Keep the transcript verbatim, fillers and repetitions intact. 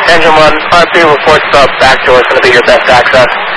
Engine one, R P reports the back door is going to be your best access.